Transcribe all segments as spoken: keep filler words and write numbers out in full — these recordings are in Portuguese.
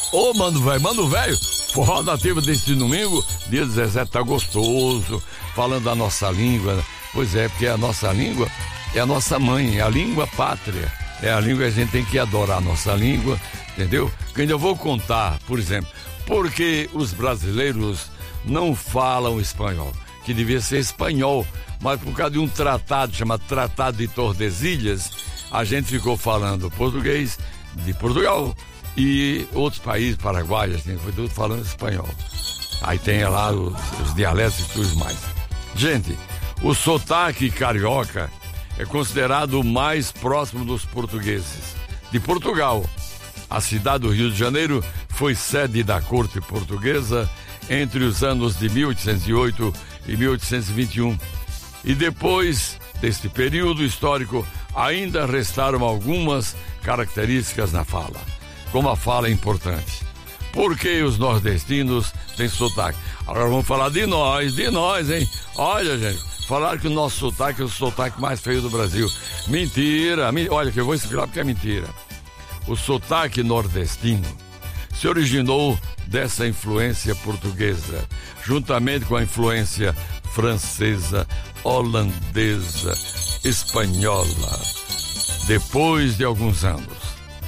Ô, mano velho, mano velho, Forró Nativo deste domingo, dia dezessete, tá gostoso, falando da nossa língua, né? Pois é, porque a nossa língua é a nossa mãe, é a língua pátria, é a língua que a gente tem que adorar a nossa língua, entendeu? Que ainda vou contar, por exemplo, porque os brasileiros não falam espanhol, que devia ser espanhol, mas por causa de um tratado chamado Tratado de Tordesilhas, a gente ficou falando português de Portugal e outros países, Paraguai, assim, foi tudo falando espanhol. Aí tem lá os, os dialetos e tudo mais. Gente, o sotaque carioca é considerado o mais próximo dos portugueses. De Portugal, a cidade do Rio de Janeiro foi sede da corte portuguesa entre os anos de mil oitocentos e oito e mil oitocentos e vinte e um. E depois deste período histórico, ainda restaram algumas características na fala. Como a fala é importante. Por que os nordestinos têm sotaque? Agora vamos falar de nós, de nós, hein? Olha, gente, falaram que o nosso sotaque é o sotaque mais feio do Brasil. Mentira, mi- olha que eu vou explicar porque é mentira. O sotaque nordestino se originou dessa influência portuguesa, juntamente com a influência francesa, holandesa, espanhola. Depois de alguns anos,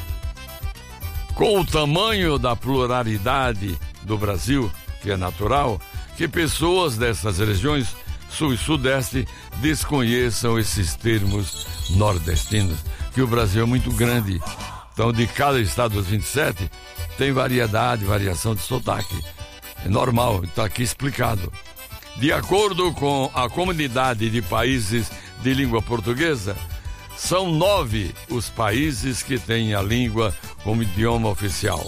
com o tamanho da pluralidade do Brasil, que é natural, que pessoas dessas regiões sul e sudeste desconheçam esses termos nordestinos, que o Brasil é muito grande. Então, de cada estado dos vinte e sete, tem variedade, variação de sotaque. É normal, está aqui explicado. De acordo com a Comunidade de Países de Língua Portuguesa, são nove os países que têm a língua como idioma oficial: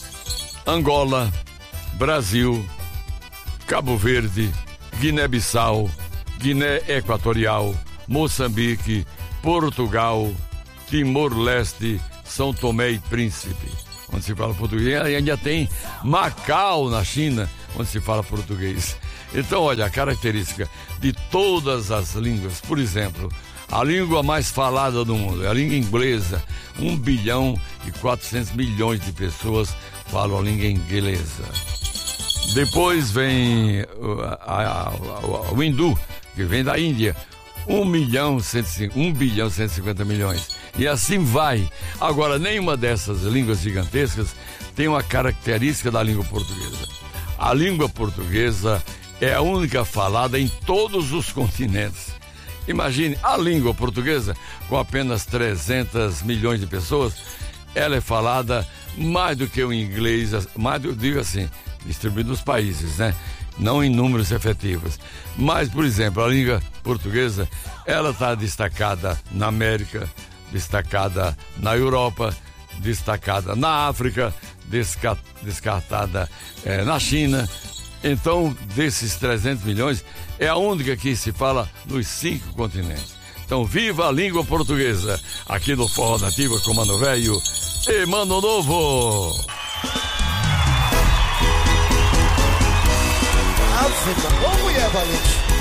Angola, Brasil, Cabo Verde, Guiné-Bissau, Guiné Equatorial, Moçambique, Portugal, Timor-Leste, São Tomé e Príncipe, onde se fala português. E ainda tem Macau, na China, onde se fala português. Então, olha, a característica de todas as línguas, por exemplo, a língua mais falada do mundo é a língua inglesa. Um bilhão e quatrocentos milhões de pessoas falam a língua inglesa. Depois vem uh, a, a, a, o hindu, que vem da Índia. Um milhão, um bilhão e cento e cinquenta milhões. E assim vai. Agora, nenhuma dessas línguas gigantescas tem uma característica da língua portuguesa. A língua portuguesa é a única falada em todos os continentes. Imagine, a língua portuguesa, com apenas trezentos milhões de pessoas, ela é falada mais do que o inglês, mais do, digo assim, distribuído nos países, né? Não em números efetivos. Mas, por exemplo, a língua portuguesa, ela está destacada na América, destacada na Europa, destacada na África, desca, descartada é, na China. Então, desses trezentos milhões, é a única que se fala nos cinco continentes. Então, viva a língua portuguesa, aqui no Forró Nativo com Mano Velho e Mano Novo. Ave, ô mulher valente.